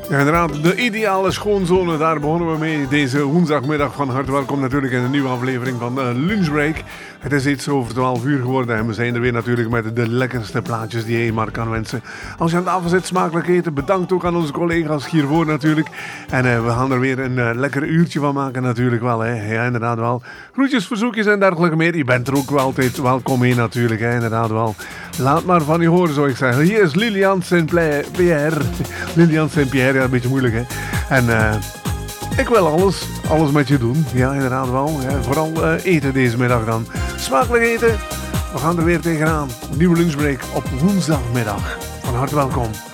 Ja, inderdaad, de ideale schoonzone, daar begonnen we mee deze woensdagmiddag. Van harte welkom natuurlijk in een nieuwe aflevering van Lunchbreak. Het is iets over 12 uur geworden en we zijn er weer natuurlijk met de lekkerste plaatjes die je maar kan wensen. Als je aan tafel zit, smakelijk eten. Bedankt ook aan onze collega's hiervoor natuurlijk. En we gaan er weer een lekker uurtje van maken natuurlijk wel. Hè. Ja, inderdaad wel. Groetjes, verzoekjes en dergelijke meer. Je bent er ook wel altijd welkom in natuurlijk, hè. Inderdaad wel. Laat maar van je horen, zou ik zeggen. Hier is Lilian Saint-Pierre. Lilian Saint-Pierre, ja, een beetje moeilijk, hè. En ik wil alles met je doen. Ja, inderdaad wel. Ja, vooral eten deze middag dan. Smakelijk eten. We gaan er weer tegenaan. Nieuwe lunchbreak op woensdagmiddag. Van harte welkom.